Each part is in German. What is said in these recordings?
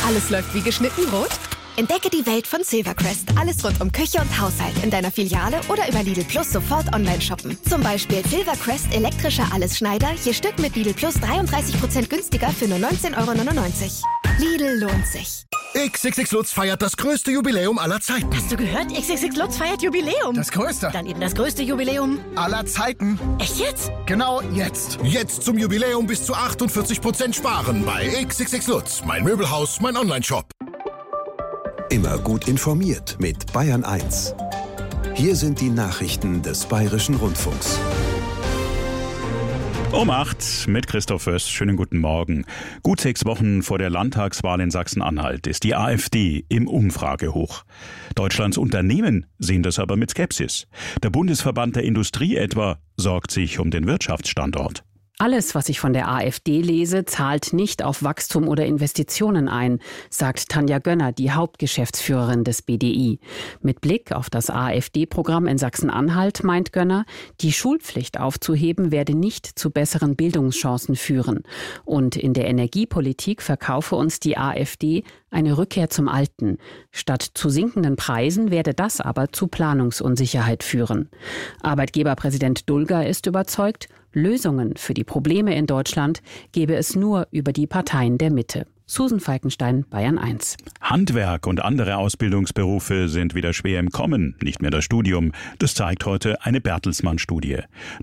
Alles läuft wie geschnitten Brot? Entdecke die Welt von Silvercrest. Alles rund um Küche und Haushalt in deiner Filiale oder über Lidl Plus sofort online shoppen. Zum Beispiel Silvercrest elektrischer Allesschneider, je Stück mit Lidl Plus 33% günstiger für nur 19,99 €. Lidl lohnt sich. XXX Lutz feiert das größte Jubiläum aller Zeiten. Hast du gehört? XXX Lutz feiert Jubiläum. Das größte. Dann eben das größte Jubiläum aller Zeiten. Echt jetzt? Genau jetzt. Jetzt zum Jubiläum bis zu 48% sparen bei XXX Lutz. Mein Möbelhaus, mein Onlineshop. Immer gut informiert mit Bayern 1. Hier sind die Nachrichten des Bayerischen Rundfunks. Um 8 mit Christoph Fürst. Schönen guten Morgen. Gut 6 Wochen vor der Landtagswahl in Sachsen-Anhalt ist die AfD im Umfragehoch. Deutschlands Unternehmen sehen das aber mit Skepsis. Der Bundesverband der Industrie etwa sorgt sich um den Wirtschaftsstandort. Alles, was ich von der AfD lese, zahlt nicht auf Wachstum oder Investitionen ein, sagt Tanja Gönner, die Hauptgeschäftsführerin des BDI. Mit Blick auf das AfD-Programm in Sachsen-Anhalt meint Gönner, die Schulpflicht aufzuheben werde nicht zu besseren Bildungschancen führen. Und in der Energiepolitik verkaufe uns die AfD eine Rückkehr zum Alten. Statt zu sinkenden Preisen werde das aber zu Planungsunsicherheit führen. Arbeitgeberpräsident Dulger ist überzeugt, Lösungen für die Probleme in Deutschland gäbe es nur über die Parteien der Mitte. Susan Falkenstein, Bayern 1. Handwerk und andere Ausbildungsberufe sind wieder schwer im Kommen, nicht mehr das Studium. Das zeigt heute eine Bertelsmann-Studie.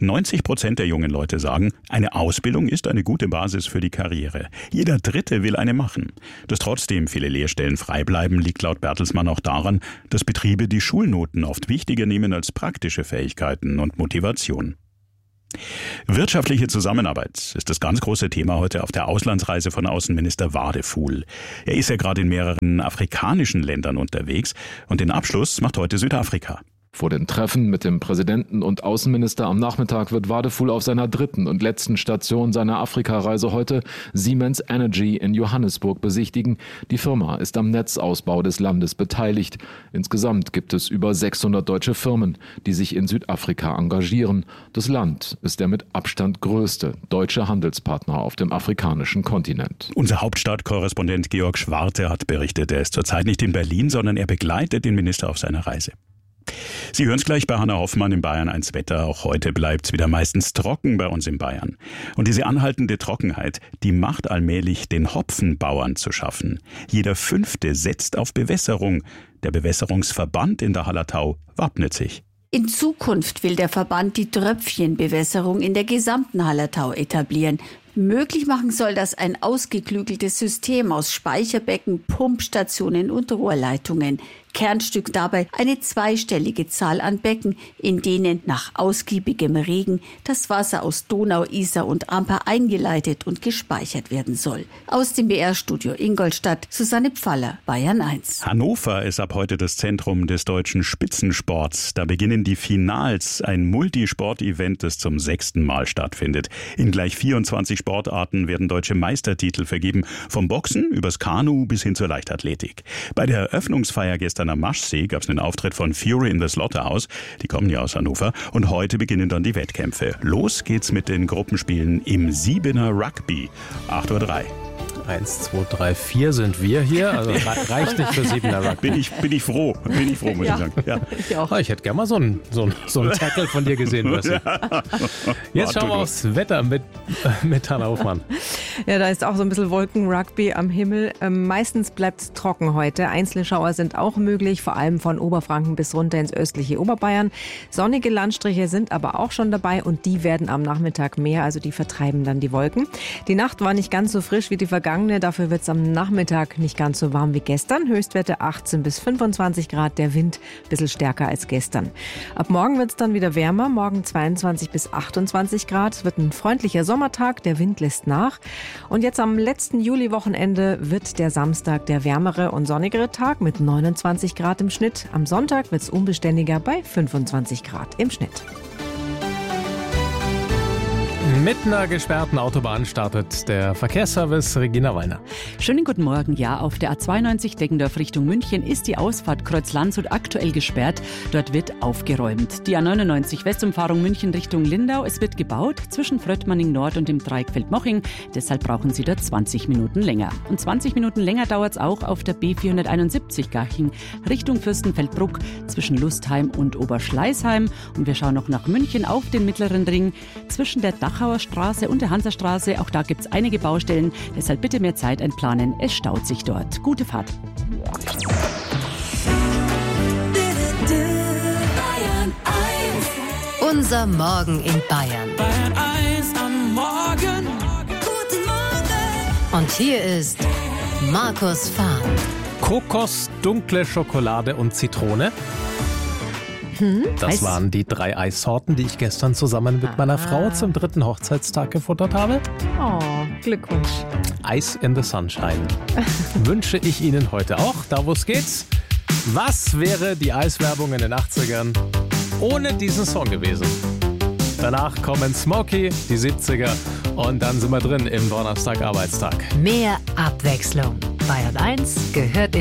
90% der jungen Leute sagen, eine Ausbildung ist eine gute Basis für die Karriere. Jeder Dritte will eine machen. Dass trotzdem viele Lehrstellen frei bleiben, liegt laut Bertelsmann auch daran, dass Betriebe die Schulnoten oft wichtiger nehmen als praktische Fähigkeiten und Motivation. Wirtschaftliche Zusammenarbeit ist das ganz große Thema heute auf der Auslandsreise von Außenminister Wadefuhl. Er ist ja gerade in mehreren afrikanischen Ländern unterwegs und den Abschluss macht heute Südafrika. Vor den Treffen mit dem Präsidenten und Außenminister am Nachmittag wird Wadefuhl auf seiner dritten und letzten Station seiner Afrikareise heute Siemens Energy in Johannesburg besichtigen. Die Firma ist am Netzausbau des Landes beteiligt. Insgesamt gibt es über 600 deutsche Firmen, die sich in Südafrika engagieren. Das Land ist der mit Abstand größte deutsche Handelspartner auf dem afrikanischen Kontinent. Unser Hauptstadtkorrespondent Georg Schwarte hat berichtet, er ist zurzeit nicht in Berlin, sondern er begleitet den Minister auf seiner Reise. Sie hören es gleich bei Hanna Hoffmann im Bayern 1 Wetter. Auch heute bleibt es wieder meistens trocken bei uns in Bayern. Und diese anhaltende Trockenheit, die macht allmählich den Hopfenbauern zu schaffen. Jeder Fünfte setzt auf Bewässerung. Der Bewässerungsverband in der Hallertau wappnet sich. In Zukunft will der Verband die Tröpfchenbewässerung in der gesamten Hallertau etablieren. Möglich machen soll das ein ausgeklügeltes System aus Speicherbecken, Pumpstationen und Rohrleitungen. Kernstück dabei eine zweistellige Zahl an Becken, in denen nach ausgiebigem Regen das Wasser aus Donau, Isar und Amper eingeleitet und gespeichert werden soll. Aus dem BR-Studio Ingolstadt, Susanne Pfaller, Bayern 1. Hannover ist ab heute das Zentrum des deutschen Spitzensports. Da beginnen die Finals, ein Multisport-Event, das zum 6. Mal stattfindet. In gleich 24 Sportarten werden deutsche Meistertitel vergeben, vom Boxen übers Kanu bis hin zur Leichtathletik. Bei der Eröffnungsfeier gestern am Maschsee gab es einen Auftritt von Fury in the Slaughterhouse. Die kommen ja aus Hannover. Und heute beginnen dann die Wettkämpfe. Los geht's mit den Gruppenspielen im 7er Rugby. 8:03 Uhr. 1, 2, 3, 4 sind wir hier. Also reicht nicht für 7er Rugby. Bin ich froh, muss ich sagen. Ja. Ich auch. Ich hätte gerne mal so einen Tackle von dir gesehen. Ja. Jetzt schauen wir aufs Wetter mit Hanna Hofmann. Ja, da ist auch so ein bisschen Wolken-Rugby am Himmel. Meistens bleibt es trocken heute. Einzelne Schauer sind auch möglich, vor allem von Oberfranken bis runter ins östliche Oberbayern. Sonnige Landstriche sind aber auch schon dabei und die werden am Nachmittag mehr, also die vertreiben dann die Wolken. Die Nacht war nicht ganz so frisch wie die vergangene. Dafür wird es am Nachmittag nicht ganz so warm wie gestern. Höchstwerte 18 bis 25 Grad, der Wind ein bisschen stärker als gestern. Ab morgen wird es dann wieder wärmer, morgen 22 bis 28 Grad. Es wird ein freundlicher Sommertag, der Wind lässt nach. Und jetzt am letzten Juliwochenende wird der Samstag der wärmere und sonnigere Tag mit 29 Grad im Schnitt. Am Sonntag wird es unbeständiger bei 25 Grad im Schnitt. Mit einer gesperrten Autobahn startet der Verkehrsservice. Regina Wallner. Schönen guten Morgen. Ja, auf der A92 Deggendorf Richtung München ist die Ausfahrt Kreuz Landshut aktuell gesperrt. Dort wird aufgeräumt. Die A99 Westumfahrung München Richtung Lindau. Es wird gebaut zwischen Fröttmanning Nord und dem Dreieck Feldmoching. Deshalb brauchen Sie dort 20 Minuten länger. Und 20 Minuten länger dauert es auch auf der B471 Garching Richtung Fürstenfeldbruck zwischen Lustheim und Oberschleißheim. Und wir schauen noch nach München auf den Mittleren Ring zwischen der Dachauer Straße und der Hansastraße. Auch da gibt es einige Baustellen. Deshalb bitte mehr Zeit einplanen. Es staut sich dort. Gute Fahrt. Unser Morgen in Bayern. Bayern 1 am Morgen. Guten Morgen. Und hier ist Markus Fahr. Kokos, dunkle Schokolade und Zitrone. Das waren die 3 Eissorten, die ich gestern zusammen mit meiner Frau zum 3. Hochzeitstag gefuttert habe. Oh, Glückwunsch. Ice in the Sunshine. Wünsche ich Ihnen heute auch. Da wo es geht. Was wäre die Eiswerbung in den 80ern ohne diesen Song gewesen? Danach kommen Smokey, die 70er und dann sind wir drin im Donnerstag-Arbeitstag. Mehr Abwechslung. Bayern 1 gehört in